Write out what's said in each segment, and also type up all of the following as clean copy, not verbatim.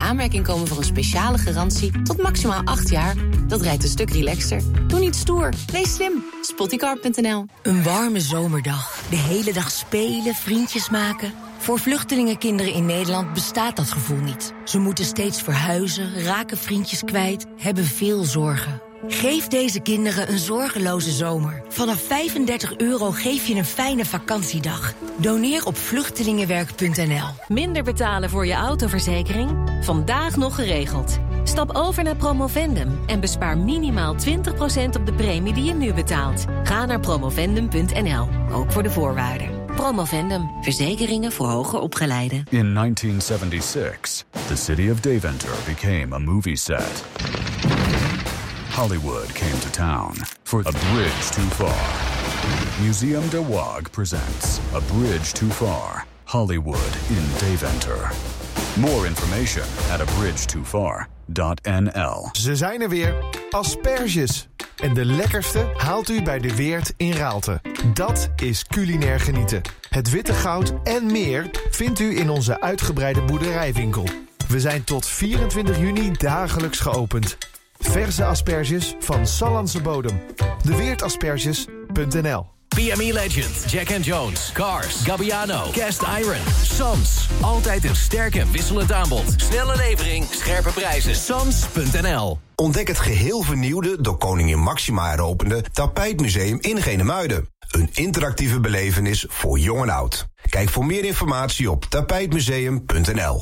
aanmerking komen voor een speciale garantie tot maximaal 8 jaar. Dat rijdt een stuk relaxter. Doe niet stoer, wees slim. Spottycar.nl. Een warme zomerdag. De hele dag spelen, vriendjes maken. Voor vluchtelingenkinderen in Nederland bestaat dat gevoel niet. Ze moeten steeds verhuizen, raken vriendjes kwijt, hebben veel zorgen. Geef deze kinderen een zorgeloze zomer. Vanaf €35 geef je een fijne vakantiedag. Doneer op vluchtelingenwerk.nl. Minder betalen voor je autoverzekering? Vandaag nog geregeld. Stap over naar Promovendum en bespaar minimaal 20% op de premie die je nu betaalt. Ga naar promovendum.nl, ook voor de voorwaarden. Promovendum, verzekeringen voor hoger opgeleiden. In 1976, the city of Deventer became a movie set. Hollywood came to town for A Bridge Too Far. Museum de Waag presents A Bridge Too Far, Hollywood in Deventer. More information at abridgetofar.nl. Ze zijn er weer, asperges. En de lekkerste haalt u bij De Weert in Raalte. Dat is culinair genieten. Het witte goud en meer vindt u in onze uitgebreide boerderijwinkel. We zijn tot 24 juni dagelijks geopend. Verse asperges van Sallandse bodem. Deweertasperges.nl. PME Legend, Jack and Jones, Cars, Gabbiano, Cast Iron, Sams. Altijd een sterk en wisselend aanbod. Snelle levering, scherpe prijzen. Sams.nl. Ontdek het geheel vernieuwde, door koningin Máxima heropende Tapijtmuseum in Genemuiden. Een interactieve belevenis voor jong en oud. Kijk voor meer informatie op tapijtmuseum.nl.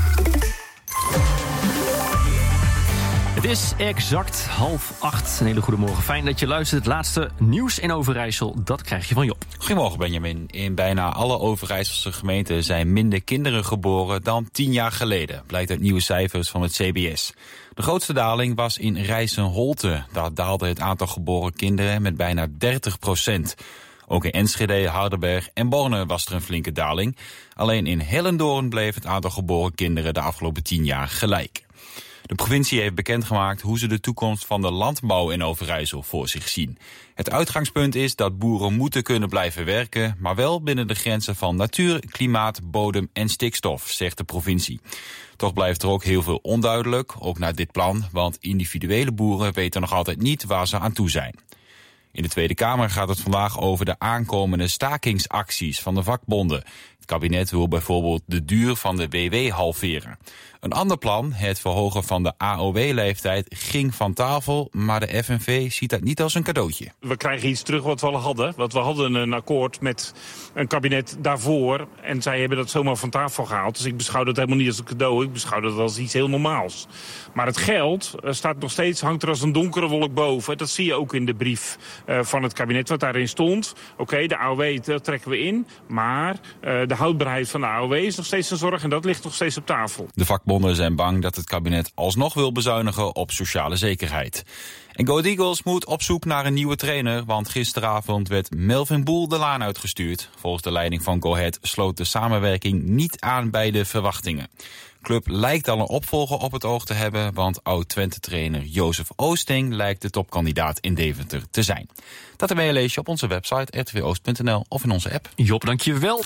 Het is exact 7:30. Een hele goede morgen. Fijn dat je luistert. Het laatste nieuws in Overijssel, dat krijg je van Job. Goedemorgen Benjamin. In bijna alle Overijsselse gemeenten zijn minder kinderen geboren dan 10 jaar geleden. Blijkt uit nieuwe cijfers van het CBS. De grootste daling was in Rijssen-Holte. Daar daalde het aantal geboren kinderen met bijna 30%. Ook in Enschede, Hardenberg en Borne was er een flinke daling. Alleen in Hellendoorn bleef het aantal geboren kinderen de afgelopen 10 jaar gelijk. De provincie heeft bekendgemaakt hoe ze de toekomst van de landbouw in Overijssel voor zich zien. Het uitgangspunt is dat boeren moeten kunnen blijven werken, maar wel binnen de grenzen van natuur, klimaat, bodem en stikstof, zegt de provincie. Toch blijft er ook heel veel onduidelijk, ook na dit plan, want individuele boeren weten nog altijd niet waar ze aan toe zijn. In de Tweede Kamer gaat het vandaag over de aankomende stakingsacties van de vakbonden. Het kabinet wil bijvoorbeeld de duur van de WW halveren. Een ander plan, het verhogen van de AOW-leeftijd, ging van tafel, maar de FNV ziet dat niet als een cadeautje. We krijgen iets terug wat we al hadden. Want we hadden een akkoord met een kabinet daarvoor en zij hebben dat zomaar van tafel gehaald. Dus ik beschouw dat helemaal niet als een cadeau, ik beschouw dat als iets heel normaals. Maar het geld staat nog steeds, hangt er als een donkere wolk boven. Dat zie je ook in de brief van het kabinet wat daarin stond. Oké, de AOW dat trekken we in, maar de houdbaarheid van de AOW is nog steeds een zorg en dat ligt nog steeds op tafel. De vakbonden zijn bang dat het kabinet alsnog wil bezuinigen op sociale zekerheid. En Go Ahead Eagles moet op zoek naar een nieuwe trainer, want gisteravond werd Melvin Boel de laan uitgestuurd. Volgens de leiding van Go Ahead sloot de samenwerking niet aan bij de verwachtingen. De club lijkt al een opvolger op het oog te hebben, want oud-Twente-trainer Jozef Oosting lijkt de topkandidaat in Deventer te zijn. Dat ermee lees je op onze website rtvoost.nl of in onze app. Job, dankjewel.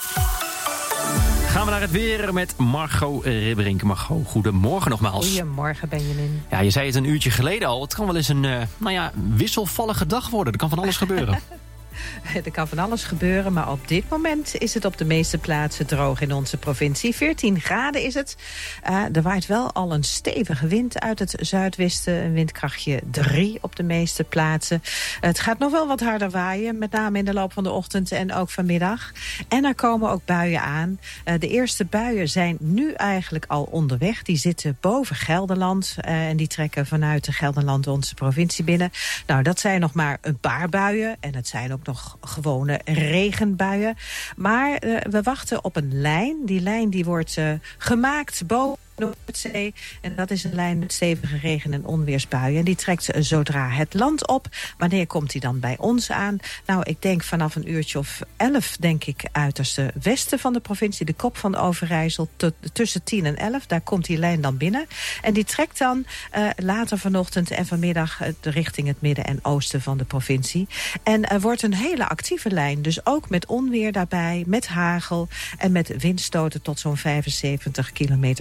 Gaan we naar het weer met Margot Ribberink. Margot, goedemorgen nogmaals. Goedemorgen, Benjamin. Ja, je zei het een uurtje geleden al. Het kan wel eens een wisselvallige dag worden. Er kan van alles gebeuren. Er kan van alles gebeuren, maar op dit moment is het op de meeste plaatsen droog in onze provincie. 14 graden is het. Er waait wel al een stevige wind uit het zuidwesten. Een windkrachtje 3 op de meeste plaatsen. Het gaat nog wel wat harder waaien, met name in de loop van de ochtend en ook vanmiddag. En er komen ook buien aan. De eerste buien zijn nu eigenlijk al onderweg. Die zitten boven Gelderland en die trekken vanuit Gelderland onze provincie binnen. Nou, dat zijn nog maar een paar buien en het zijn ook nog gewone regenbuien. Maar we wachten op een lijn. Die lijn die wordt gemaakt boven de Noordzee. En dat is een lijn met stevige regen- en onweersbuien. En die trekt zodra het land op. Wanneer komt die dan bij ons aan? Nou, ik denk vanaf een uurtje of 11, denk ik, uiterste westen van de provincie. De kop van Overijssel, tussen 10 en 11. Daar komt die lijn dan binnen. En die trekt dan later vanochtend en vanmiddag richting het midden en oosten van de provincie. En er wordt een hele actieve lijn. Dus ook met onweer daarbij, met hagel en met windstoten tot zo'n 75 km per uur.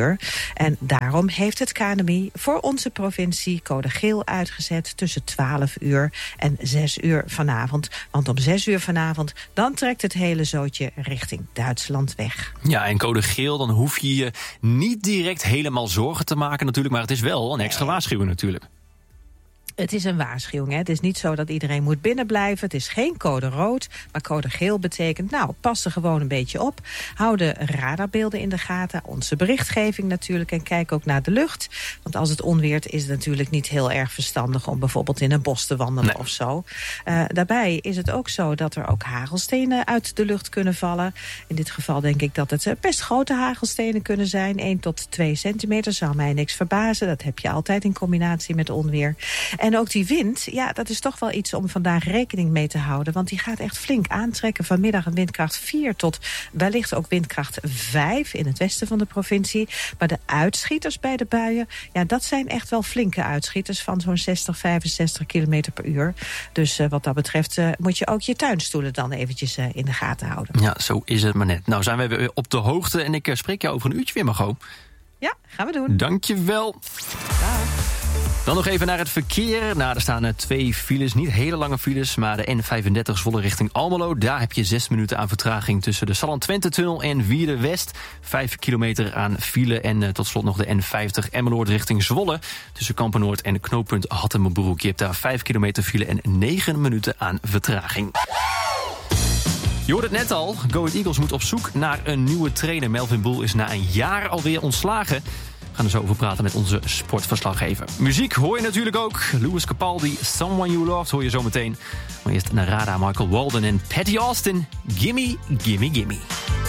uur. En daarom heeft het KNMI voor onze provincie code geel uitgezet tussen 12 uur en 6 uur vanavond. Want om 6 uur vanavond, dan trekt het hele zootje richting Duitsland weg. Ja, en code geel, dan hoef je je niet direct helemaal zorgen te maken natuurlijk, maar het is wel een extra waarschuwing natuurlijk. Het is een waarschuwing. Hè. Het is niet zo dat iedereen moet binnenblijven. Het is geen code rood, maar code geel betekent... nou, pas er gewoon een beetje op. Hou de radarbeelden in de gaten. Onze berichtgeving natuurlijk. En kijk ook naar de lucht. Want als het onweert is het natuurlijk niet heel erg verstandig... om bijvoorbeeld in een bos te wandelen of zo. Daarbij is het ook zo dat er ook hagelstenen uit de lucht kunnen vallen. In dit geval denk ik dat het best grote hagelstenen kunnen zijn. 1 tot 2 centimeter zou mij niks verbazen. Dat heb je altijd in combinatie met onweer. En ook die wind, ja, dat is toch wel iets om vandaag rekening mee te houden. Want die gaat echt flink aantrekken. Vanmiddag een windkracht 4 tot wellicht ook windkracht 5 in het westen van de provincie. Maar de uitschieters bij de buien, ja, dat zijn echt wel flinke uitschieters van zo'n 60, 65 kilometer per uur. Dus wat dat betreft moet je ook je tuinstoelen dan eventjes in de gaten houden. Ja, zo is het maar net. Nou zijn we weer op de hoogte en ik spreek jou over een uurtje weer, Margot. Ja, gaan we doen. Dankjewel. Dag. Dan nog even naar het verkeer. Nou, er staan 2 files, niet hele lange files... maar de N35 Zwolle richting Almelo. Daar heb je 6 minuten aan vertraging tussen de Salland-Twente-tunnel en Wierde-West. 5 kilometer aan file en tot slot nog de N50 Emmeloord richting Zwolle. Tussen Kampen-Noord en knooppunt Hattemerbroek. Je hebt daar 5 kilometer file en 9 minuten aan vertraging. Je hoorde het net al, Go Ahead Eagles moet op zoek naar een nieuwe trainer. Melvin Boel is na een jaar alweer ontslagen. We gaan er zo over praten met onze sportverslaggever. Muziek hoor je natuurlijk ook. Louis Capaldi, Someone You Loved hoor je zo meteen. Maar eerst naar Rada, Michael Walden en Patty Austin. Gimme, gimme, gimme.